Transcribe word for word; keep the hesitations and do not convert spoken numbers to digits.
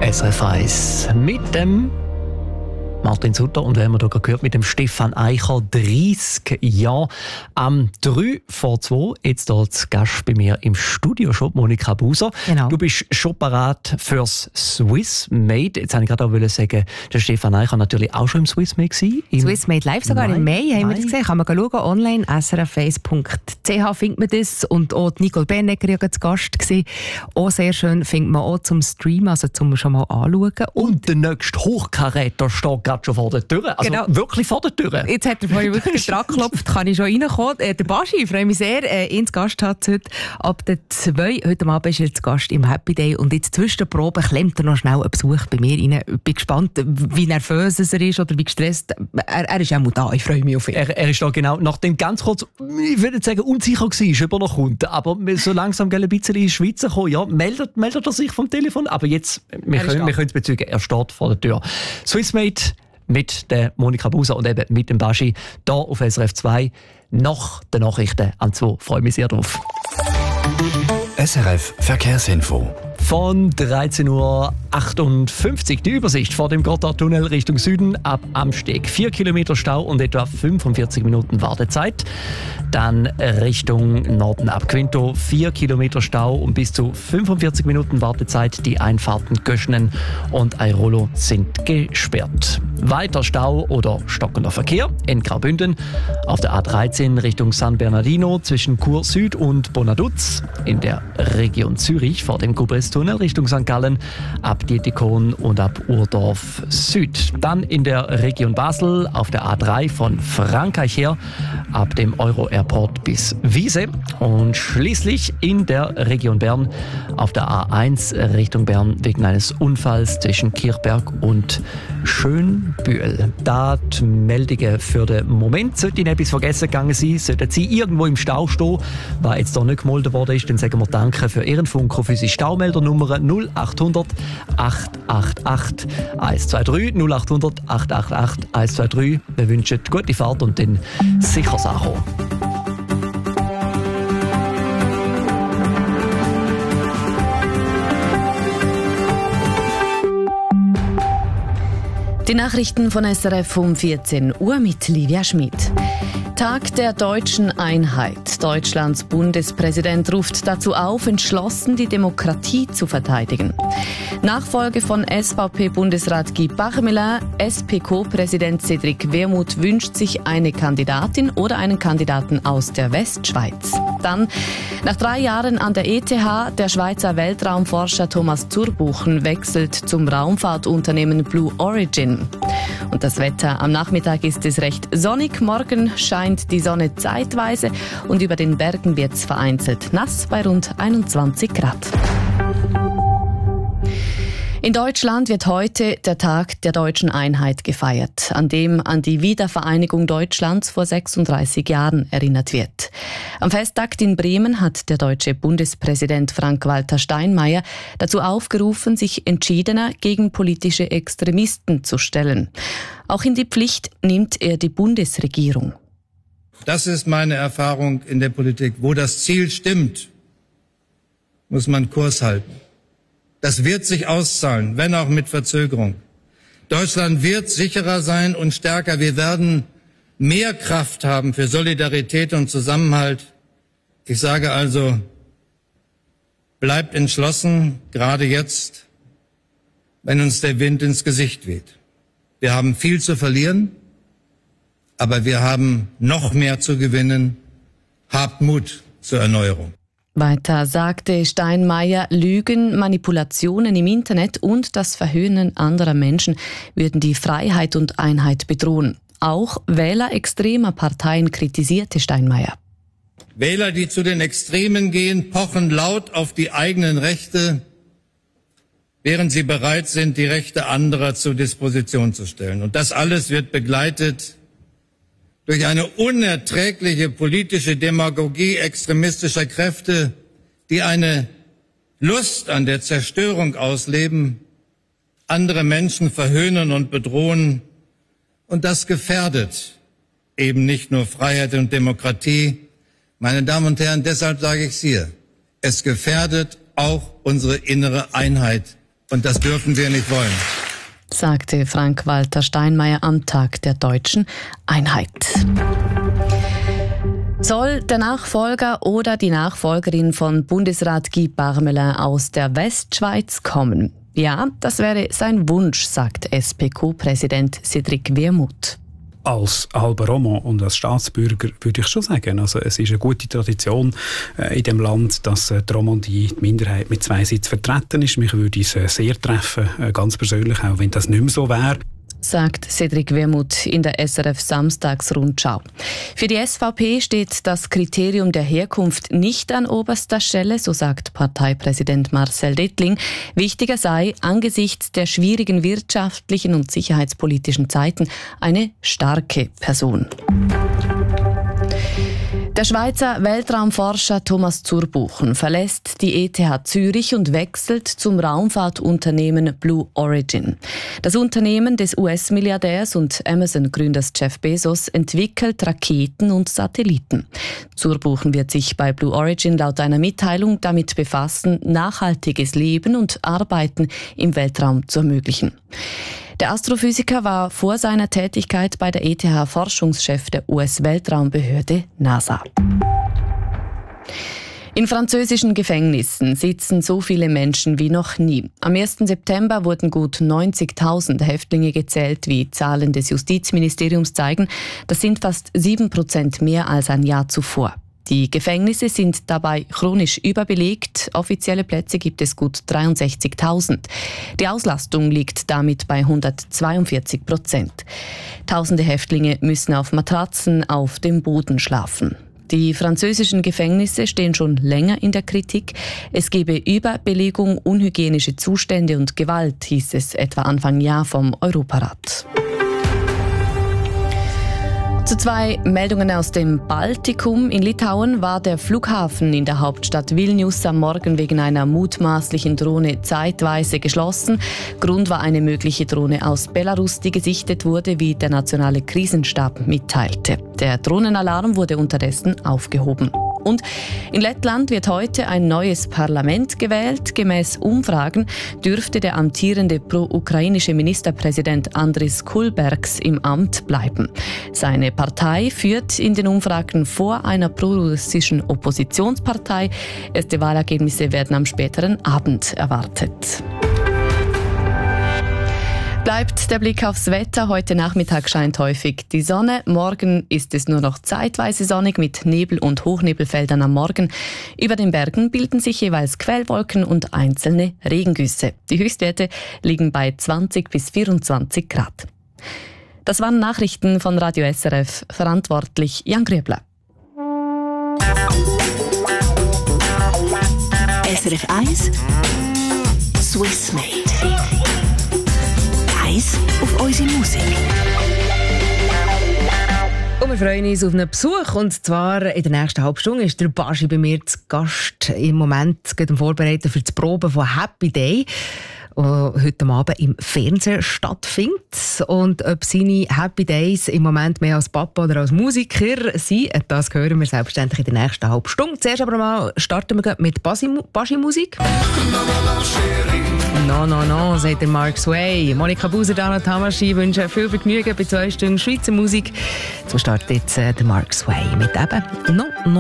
S R F eins mit dem Martin Sutter und wir haben hier gehört mit dem Stefan Eicher, dreissig Jahre. Am drei vor zwei, jetzt hier zu Gast bei mir im Studio, schon Monika Buser. Genau. Du bist schon parat fürs Swiss Made. Jetzt wollte ich gerade auch sagen, der Stefan Eicher natürlich auch schon im Swiss Made gewesen. Swiss Made live sogar im Mai, haben wir das gesehen. Kann man schauen, online, s r f eins punkt c h findet man das. Und auch Nicole Bennecker war zu Gast gewesen. Auch sehr schön, findet man auch zum Streamen, also zum schon mal anschauen. Und, und der nächste Hochkaräter steht gerade schon vor der Tür. Also genau. Wirklich vor der Tür. Jetzt hat er vorhin wirklich dran geklopft, kann ich schon reinkommen. Äh, der Baschi, ich freue mich sehr, äh, ihn zu Gast hat heute ab der zwei. Heute Abend ist er zu Gast im Happy Day und jetzt zwischen der Probe klemmt er noch schnell einen Besuch bei mir rein. Ich bin gespannt, wie nervös er ist oder wie gestresst. Er, er ist auch mal da, ich freue mich auf ihn. Er, er ist da genau, nachdem ganz kurz, ich würde sagen, unsicher war, ob er noch kommt. Aber so langsam ein bisschen in die Schweiz kommen, ja, meldet, meldet er sich vom Telefon. Aber jetzt, wir können, wir können es bezeugen, er steht vor der Tür. Swiss Made mit der Monika Buser und eben mit dem Baschi hier auf S R F zwei. Nach den Nachrichten an zwei. Freue mich sehr drauf. S R F Verkehrsinfo. Von dreizehn Uhr achtundfünfzig die Übersicht vor dem Gotthardtunnel Richtung Süden ab Amsteg. vier Kilometer Stau und etwa fünfundvierzig Minuten Wartezeit. Dann Richtung Norden ab Quinto. vier Kilometer Stau und bis zu fünfundvierzig Minuten Wartezeit. Die Einfahrten Göschenen und Airolo sind gesperrt. Weiter Stau oder stockender Verkehr in Graubünden. Auf der A dreizehn Richtung San Bernardino zwischen Chur Süd und Bonaduz. In der Region Zürich vor dem Gubrist-Tunnel Richtung Sankt Gallen ab Dietikon und ab Urdorf Süd. Dann in der Region Basel auf der A drei von Frankreich her ab dem Euro-Airport bis Wiese. Und schließlich in der Region Bern auf der A eins Richtung Bern wegen eines Unfalls zwischen Kirchberg und Schönbühl. Da die Meldungen für den Moment. Sollte Ihnen etwas vergessen gegangen sein, sollten Sie irgendwo im Stau stehen, was jetzt hier nicht gemolden worden ist, dann sagen wir Danke für Ihren Funk auf unsere Staumeldernummer null achthundert acht acht acht eins zwei drei null achthundert acht acht acht eins zwei drei. Wir wünschen gute Fahrt und dann sicher Sachen. Die Nachrichten von S R F um vierzehn Uhr mit Livia Schmid. Tag der deutschen Einheit. Deutschlands Bundespräsident ruft dazu auf, entschlossen die Demokratie zu verteidigen. Nachfolge von S V P-Bundesrat Guy Parmelin, S P Co-Präsident Cédric Wermuth wünscht sich eine Kandidatin oder einen Kandidaten aus der Westschweiz. Dann, nach drei Jahren an der E T H, der Schweizer Weltraumforscher Thomas Zurbuchen wechselt zum Raumfahrtunternehmen Blue Origin. Und das Wetter am Nachmittag ist es recht sonnig. Morgen scheint die Sonne zeitweise und über den Bergen wird es vereinzelt nass bei rund einundzwanzig Grad. In Deutschland wird heute der Tag der deutschen Einheit gefeiert, an dem an die Wiedervereinigung Deutschlands vor sechsunddreißig Jahren erinnert wird. Am Festtag in Bremen hat der deutsche Bundespräsident Frank-Walter Steinmeier dazu aufgerufen, sich entschiedener gegen politische Extremisten zu stellen. Auch in die Pflicht nimmt er die Bundesregierung. Das ist meine Erfahrung in der Politik. Wo das Ziel stimmt, muss man Kurs halten. Das wird sich auszahlen, wenn auch mit Verzögerung. Deutschland wird sicherer sein und stärker. Wir werden mehr Kraft haben für Solidarität und Zusammenhalt. Ich sage also, bleibt entschlossen, gerade jetzt, wenn uns der Wind ins Gesicht weht. Wir haben viel zu verlieren, aber wir haben noch mehr zu gewinnen. Habt Mut zur Erneuerung. Weiter sagte Steinmeier, Lügen, Manipulationen im Internet und das Verhöhnen anderer Menschen würden die Freiheit und Einheit bedrohen. Auch Wähler extremer Parteien kritisierte Steinmeier. Wähler, die zu den Extremen gehen, pochen laut auf die eigenen Rechte, während sie bereit sind, die Rechte anderer zur Disposition zu stellen. Und das alles wird begleitet durch eine unerträgliche politische Demagogie extremistischer Kräfte, die eine Lust an der Zerstörung ausleben, andere Menschen verhöhnen und bedrohen. Und das gefährdet eben nicht nur Freiheit und Demokratie. Meine Damen und Herren, deshalb sage ich es hier. Es gefährdet auch unsere innere Einheit Und das dürfen wir nicht wollen, sagte Frank-Walter Steinmeier am Tag der deutschen Einheit. Soll der Nachfolger oder die Nachfolgerin von Bundesrat Guy Parmelin aus der Westschweiz kommen? Ja, das wäre sein Wunsch, sagt S P Q-Präsident Cédric Wermuth. Als halber Roman und als Staatsbürger würde ich schon sagen, also es ist eine gute Tradition äh, in dem Land, dass äh, die Romandie, die Minderheit, mit zwei Sitzen vertreten ist. Mich würde es äh, sehr treffen, äh, ganz persönlich, auch wenn das nicht mehr so wäre, sagt Cédric Wermuth in der S R F Samstagsrundschau. Für die S V P steht das Kriterium der Herkunft nicht an oberster Stelle, so sagt Parteipräsident Marcel Dettling. Wichtiger sei angesichts der schwierigen wirtschaftlichen und sicherheitspolitischen Zeiten eine starke Person. Der Schweizer Weltraumforscher Thomas Zurbuchen verlässt die E T H Zürich und wechselt zum Raumfahrtunternehmen Blue Origin. Das Unternehmen des U S-Milliardärs und Amazon-Gründers Jeff Bezos entwickelt Raketen und Satelliten. Zurbuchen wird sich bei Blue Origin laut einer Mitteilung damit befassen, nachhaltiges Leben und Arbeiten im Weltraum zu ermöglichen. Der Astrophysiker war vor seiner Tätigkeit bei der E T H Forschungschef der U S-Weltraumbehörde NASA. In französischen Gefängnissen sitzen so viele Menschen wie noch nie. Am ersten September wurden gut neunzigtausend Häftlinge gezählt, wie Zahlen des Justizministeriums zeigen. Das sind fast sieben Prozent mehr als ein Jahr zuvor. Die Gefängnisse sind dabei chronisch überbelegt. Offizielle Plätze gibt es gut dreiundsechzigtausend. Die Auslastung liegt damit bei hundertzweiundvierzig Prozent. Tausende Häftlinge müssen auf Matratzen auf dem Boden schlafen. Die französischen Gefängnisse stehen schon länger in der Kritik. Es gebe Überbelegung, unhygienische Zustände und Gewalt, hieß es etwa Anfang Jahr vom Europarat. Zu zwei Meldungen aus dem Baltikum. In Litauen war der Flughafen in der Hauptstadt Vilnius am Morgen wegen einer mutmaßlichen Drohne zeitweise geschlossen. Grund war eine mögliche Drohne aus Belarus, die gesichtet wurde, wie der nationale Krisenstab mitteilte. Der Drohnenalarm wurde unterdessen aufgehoben. Und in Lettland wird heute ein neues Parlament gewählt. Gemäß Umfragen dürfte der amtierende pro-ukrainische Ministerpräsident Andris Kulbergs im Amt bleiben. Seine Partei führt in den Umfragen vor einer prorussischen Oppositionspartei. Erste Wahlergebnisse werden am späteren Abend erwartet. Bleibt der Blick aufs Wetter. Heute Nachmittag scheint häufig die Sonne. Morgen ist es nur noch zeitweise sonnig mit Nebel- und Hochnebelfeldern am Morgen. Über den Bergen bilden sich jeweils Quellwolken und einzelne Regengüsse. Die Höchstwerte liegen bei zwanzig bis vierundzwanzig Grad. Das waren Nachrichten von Radio S R F. Verantwortlich Jan Grübler. S R F eins Swiss Made. Auf unsere Musik. Und wir freuen uns auf einen Besuch. Und zwar in der nächsten halben Stunde ist der Baschi bei mir zu Gast. Im Moment geht er vorbereiten für die Probe von Happy Day, die heute Abend im Fernsehen stattfindet. Und ob seine Happy Days im Moment mehr als Papa oder als Musiker sind, das hören wir selbstverständlich in der nächsten halben Stunde. Zuerst aber mal starten wir mit Baschi-Musik. No, no, no, sagt der Mark Sway. Monika Buser, Dana Tamaschi wünschen viel Vergnügen bei zwei Stunden Schweizer Musik. Zum Start jetzt äh, der Mark Sway mit eben No, no.